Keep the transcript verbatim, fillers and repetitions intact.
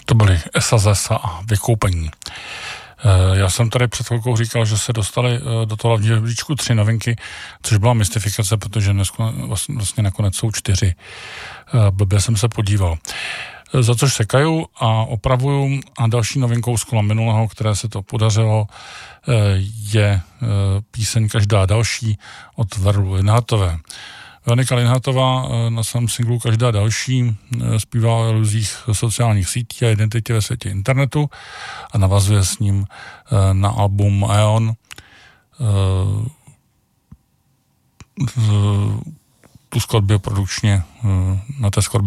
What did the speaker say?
To byly Esazesa a Vykoupení. Já jsem tady před chvilkou říkal, že se dostali do toho hlavního žebříčku tři novinky, což byla mystifikace, protože dnes vlastně nakonec jsou čtyři. Blbě jsem se podíval. Za což sekaju a opravuju. A další novinkou z kola minulého, které se to podařilo, je píseň Každá další od Verlu Linhartové. Veronika Linhartová na svém singlu Každá další zpívá o iluzích sociálních sítí a identitě ve světě internetu a navazuje s ním na album Eon. Tu skladbě produkčně, na té skladbě